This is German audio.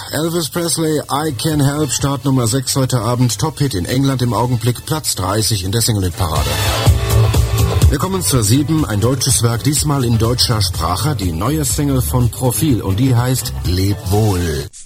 Elvis Presley, I Can Help, Start Nummer 6 heute Abend, Top-Hit in England im Augenblick, Platz 30 in der Single-Hit-Parade. Wir kommen zur 7, ein deutsches Werk, diesmal in deutscher Sprache, die neue Single von Profil und die heißt Leb wohl.